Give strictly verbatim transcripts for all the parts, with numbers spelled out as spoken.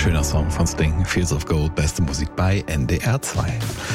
schöner Song von Sting, Fields of Gold, beste Musik bei N D R zwei.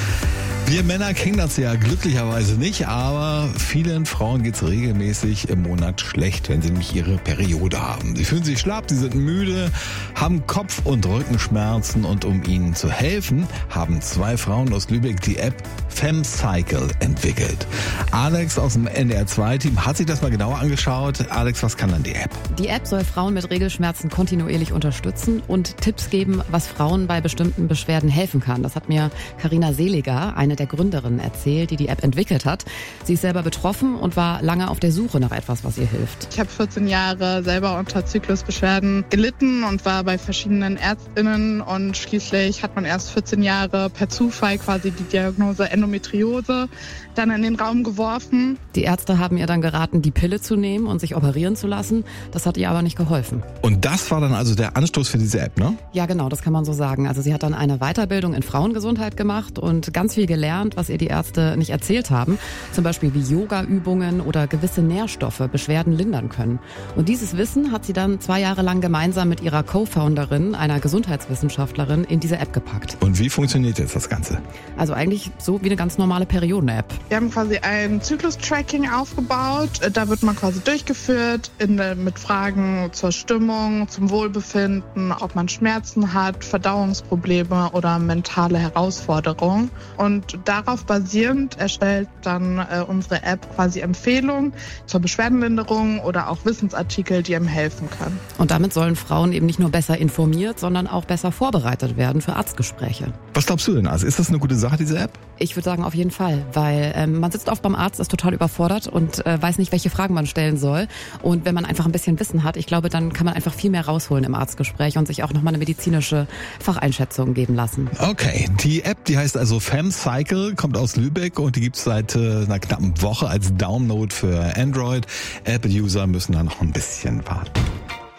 Wir Männer kennen das ja glücklicherweise nicht, aber vielen Frauen geht's regelmäßig im Monat schlecht, wenn sie nämlich ihre Periode haben. Sie fühlen sich schlapp, sie sind müde, haben Kopf- und Rückenschmerzen und um ihnen zu helfen, haben zwei Frauen aus Lübeck die App FemCycle entwickelt. Alex aus dem N D R zwei Team hat sich das mal genauer angeschaut. Alex, was kann dann die App? Die App soll Frauen mit Regelschmerzen kontinuierlich unterstützen und Tipps geben, was Frauen bei bestimmten Beschwerden helfen kann. Das hat mir Carina Seliger, eine der Gründerinnen, erzählt, die die App entwickelt hat. Sie ist selber betroffen und war lange auf der Suche nach etwas, was ihr hilft. Ich habe vierzehn Jahre selber unter Zyklusbeschwerden gelitten und war bei verschiedenen ÄrztInnen und schließlich hat man erst vierzehn Jahre per Zufall quasi die Diagnose Endometriose dann in den Raum geworfen. Die Ärzte haben ihr dann geraten, die Pille zu nehmen und sich operieren zu lassen. Das hat ihr aber nicht geholfen. Und das war dann also der Anstoß für diese App, ne? Ja, genau, das kann man so sagen. Also sie hat dann eine Weiterbildung in Frauengesundheit gemacht und ganz viel gelernt, was ihr die Ärzte nicht erzählt haben. Zum Beispiel wie Yoga-Übungen oder gewisse Nährstoffe Beschwerden lindern können. Und dieses Wissen hat sie dann zwei Jahre lang gemeinsam mit ihrer Co-Founderin, einer Gesundheitswissenschaftlerin, in diese App gepackt. Und wie funktioniert jetzt das Ganze? Also eigentlich so wie eine ganz normale Perioden-App. Wir haben quasi ein Zyklus-Tracking aufgebaut. Da wird man quasi durchgeführt in der, mit Fragen zur Stimmung, zum Wohlbefinden, ob man Schmerzen hat, Verdauungsprobleme oder mentale Herausforderungen. Und darauf basierend erstellt dann äh, unsere App quasi Empfehlungen zur Beschwerdenlinderung oder auch Wissensartikel, die einem helfen können. Und damit sollen Frauen eben nicht nur besser informiert, sondern auch besser vorbereitet werden für Arztgespräche. Was glaubst du denn, also ist das eine gute Sache, diese App? Ich würde sagen, auf jeden Fall, weil ähm, man sitzt oft beim Arzt, ist total überfordert und äh, weiß nicht, welche Fragen man stellen soll. Und wenn man einfach ein bisschen Wissen hat, ich glaube, dann kann man einfach viel mehr rausholen im Arztgespräch und sich auch nochmal eine medizinische Facheinschätzung geben lassen. Okay, die App, die heißt also FemCycle, kommt aus Lübeck und die gibt's seit äh, einer knappen Woche als Download für Android. Apple-User müssen da noch ein bisschen warten.